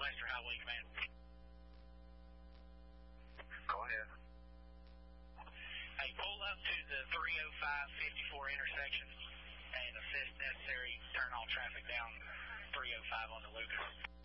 Lancaster Highway Command. Go ahead. Hey, pull up to the 305-54 intersection and assist necessary, turn all traffic down 305 on the Lucas.